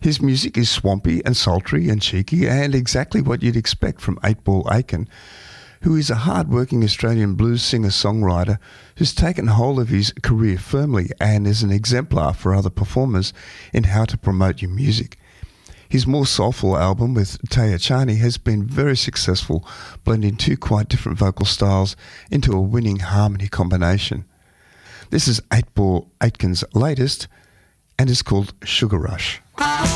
His music is swampy and sultry and cheeky and exactly what you'd expect from 8-Ball Aitken, who is a hard-working Australian blues singer-songwriter who's taken hold of his career firmly and is an exemplar for other performers in how to promote your music. His more soulful album with Taya Chani has been very successful, blending two quite different vocal styles into a winning harmony combination. This is 8-Ball Aitken's latest and is called Sugar Rush.